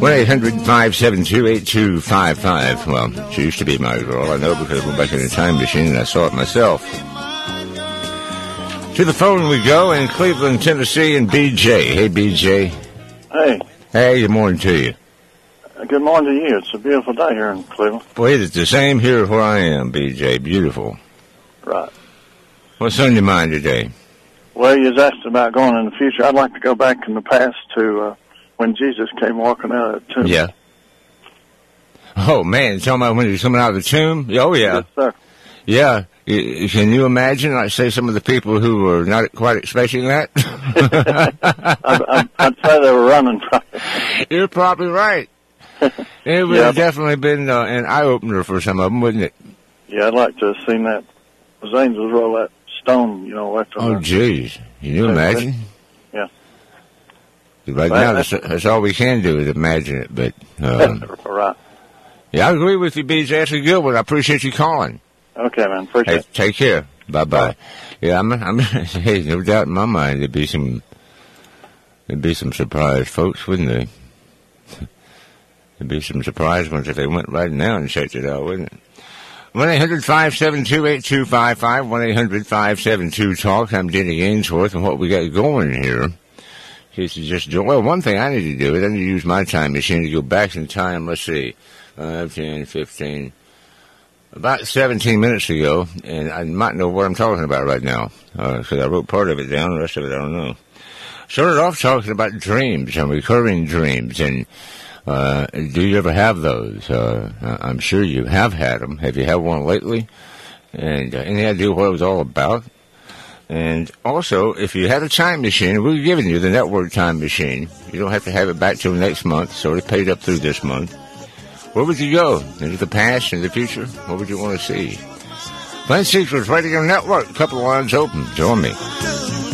1-800-572-8255. Well, she used to be my girl. I know because I went back in the time machine and I saw it myself. To the phone we go in Cleveland, Tennessee, and BJ. Hey, BJ. Hey. Hey, good morning to you. Good morning to you. It's a beautiful day here in Cleveland. Boy, it's the same here where I am, BJ. Beautiful. Right. What's on your mind today? Well, you was asked about going in the future. I'd like to go back in the past to when Jesus came walking out of the tomb. Yeah. Oh, man, you're talking about when he was coming out of the tomb? Oh, yeah. Yes, sir. Yeah. Can you imagine, like, say, some of the people who were not quite expecting that? I'd say they were running from it. You're probably right. It would have definitely been an eye-opener for some of them, wouldn't it? Yeah, I'd like to have seen that. Those angels roll that stone, away from Oh, jeez. Can you imagine? Yeah. Right now, that's all we can do is imagine it, but... right. Yeah, I agree with you, BJ. That's a good one. I appreciate you calling. Okay, man. Appreciate it. Take care. Bye-bye. Yeah, hey, no doubt in my mind there'd be some surprised folks, wouldn't they? There'd be some surprised ones if they went right now and checked it out, wouldn't it? 1-800-572-8255, 1-800-572-TALK. I'm Denny Ainsworth, and what we got going here is just, well, one thing I need to do is I need to use my time machine to go back in time, let's see, 5, 10, 15, about 17 minutes ago, and I might know what I'm talking about right now, because I wrote part of it down, the rest of it I don't know. Started off talking about dreams and recurring dreams, and do you ever have those? I'm sure you have had them. Have you had one lately? And any idea what it was all about? And also, if you had a time machine, we're giving you the network time machine. You don't have to have it back till next month. It's already paid up through this month. Where would you go? Into the past, into the future? What would you want to see? Plain Secrets Radio Network. A couple of lines open. Join me.